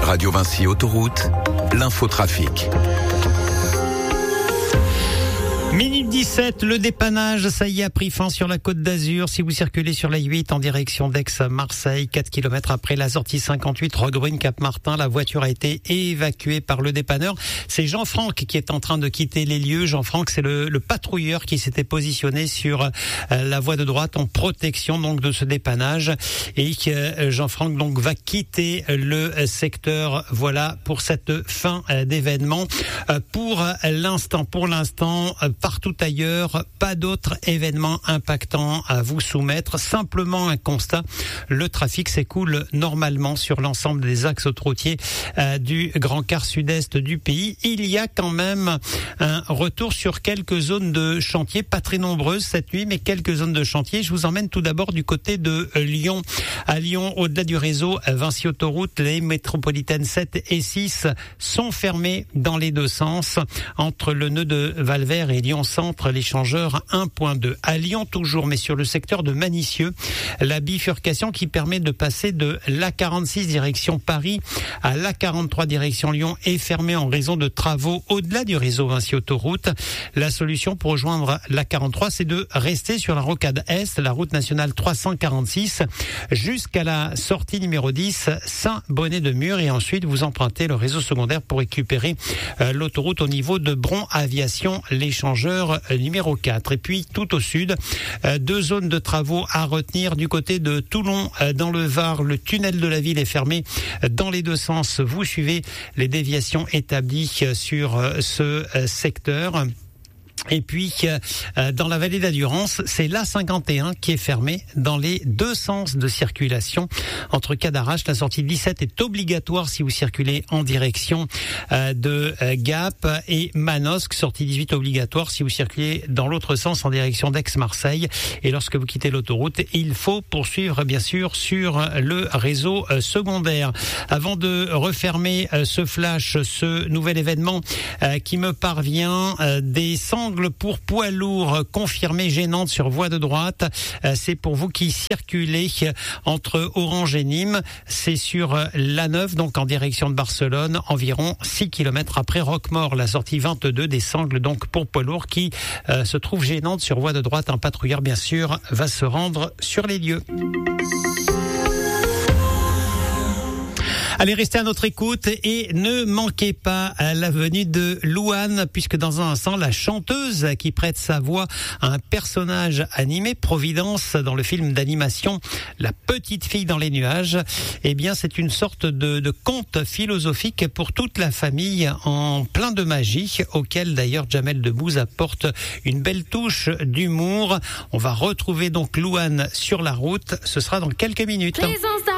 Radio Vinci Autoroute, l'infotrafic. Minute 17, le dépannage, ça y est, a pris fin sur la Côte d'Azur. Si vous circulez sur la 8 en direction d'Aix-Marseille, 4 km après la sortie 58, Roquebrune-Cap-Martin, la voiture a été évacuée par le dépanneur. C'est Jean-Franck qui est en train de quitter les lieux. Jean-Franck, c'est le patrouilleur qui s'était positionné sur la voie de droite en protection donc de ce dépannage. Et Jean-Franck donc va quitter le secteur. Voilà pour cette fin d'événement. Pour l'instant, partout ailleurs, pas d'autres événements impactants à vous soumettre. Simplement un constat, le trafic s'écoule normalement sur l'ensemble des axes autoroutiers du grand quart sud-est du pays. Il y a quand même un retour sur quelques zones de chantier, pas très nombreuses cette nuit, mais quelques zones de chantier. Je vous emmène tout d'abord du côté de Lyon. À Lyon, au-delà du réseau Vinci Autoroute, les métropolitaines 7 et 6 sont fermées dans les deux sens. Entre le nœud de Valvert et Lyon Centre, l'échangeur 1.2. À Lyon toujours, mais sur le secteur de Manicieux, la bifurcation qui permet de passer de l'A46 direction Paris à l'A43 direction Lyon est fermée en raison de travaux au-delà du réseau Vinci Autoroute. La solution pour rejoindre l'A43, c'est de rester sur la rocade Est, la route nationale 346, jusqu'à la sortie numéro 10, Saint-Bonnet-de-Mur, et ensuite vous empruntez le réseau secondaire pour récupérer l'autoroute au niveau de Bron Aviation, l'échangeur numéro 4. Et puis tout au sud, deux zones de travaux à retenir du côté de Toulon dans le Var. Le tunnel de la ville est fermé dans les deux sens. Vous suivez les déviations établies sur ce secteur. Et puis, dans la vallée d'Adurance, c'est l'A51 qui est fermée dans les deux sens de circulation. Entre Cadarache, la sortie 17 est obligatoire si vous circulez en direction de Gap, et Manosque, sortie 18 obligatoire si vous circulez dans l'autre sens en direction d'Aix-Marseille. Et lorsque vous quittez l'autoroute, il faut poursuivre bien sûr sur le réseau secondaire. Avant de refermer ce flash, ce nouvel événement qui me parvient, des sangles pour poids lourds confirmées gênantes sur voie de droite. C'est pour vous qui circulez entre Orange et Nîmes. C'est sur l'A9, donc en direction de Barcelone, environ 6 km après Roquemort, la sortie 22, des sangles donc pour poids lourds qui se trouvent gênantes sur voie de droite. Un patrouilleur, bien sûr, va se rendre sur les lieux. Allez, restez à notre écoute et ne manquez pas à la venue de Louane, puisque dans un instant, la chanteuse qui prête sa voix à un personnage animé, Providence, dans le film d'animation La Petite Fille dans les Nuages, eh bien, c'est une sorte de conte philosophique pour toute la famille en plein de magie, auquel d'ailleurs Jamel Debbouze apporte une belle touche d'humour. On va retrouver donc Louane sur la route. Ce sera dans quelques minutes.